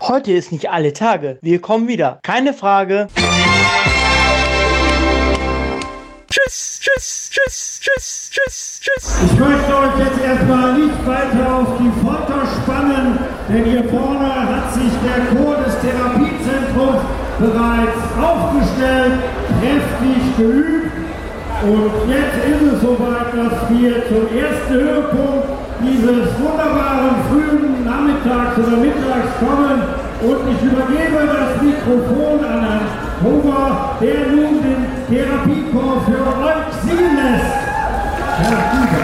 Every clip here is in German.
Heute ist nicht alle Tage. Wir kommen wieder. Keine Frage. Tschüss, tschüss, tschüss, tschüss, tschüss, tschüss. Ich möchte euch jetzt erstmal nicht weiter auf die Folter spannen, denn hier vorne hat sich der Chor des Therapiezentrums bereits aufgestellt, kräftig geübt. Und jetzt ist es soweit, dass wir zum ersten Höhepunkt dieses wunderbaren frühen Nachmittags oder Mittags kommen. Und ich übergebe das Mikrofon an Herrn Huber, der nun den Therapiekurs für euch singen lässt. Herr Huber.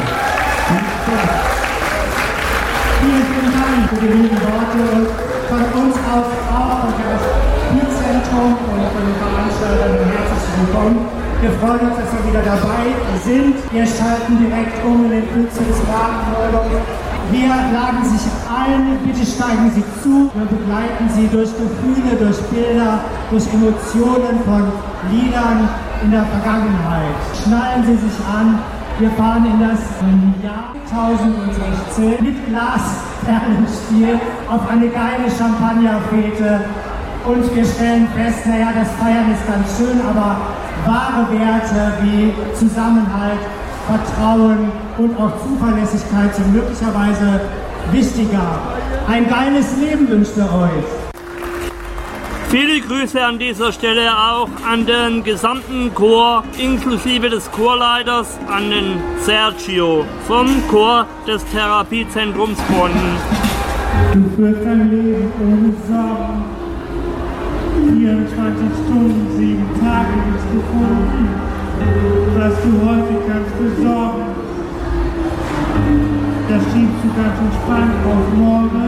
Vielen Dank für die lieben Worte und von uns aus auch von dem Therapiezentrum und von den Veranstaltern herzlich willkommen. Wir freuen uns, dass wir wieder dabei sind. Wir schalten direkt um in den Flugzeugmodus. Wir laden sich ein, bitte steigen Sie zu. Wir begleiten Sie durch Gefühle, durch Bilder, durch Emotionen von Liedern in der Vergangenheit. Schnallen Sie sich an. Wir fahren in das Jahr 1016 mit Glasperlenspiel auf eine geile Champagnerfete. Und wir stellen fest, naja, das Feiern ist ganz schön, aber wahre Werte wie Zusammenhalt, Vertrauen und auch Zuverlässigkeit sind möglicherweise wichtiger. Ein geiles Leben wünscht ihr euch. Viele Grüße an dieser Stelle auch an den gesamten Chor, inklusive des Chorleiters, an den Sergio vom Chor des Therapiezentrums Bonn. Du führst dein Leben ohne Sorgen. 24 Stunden, 7 Tage nichts gefunden, was du häufig kannst besorgen. Das schiebst du ganz entspannt auf morgen.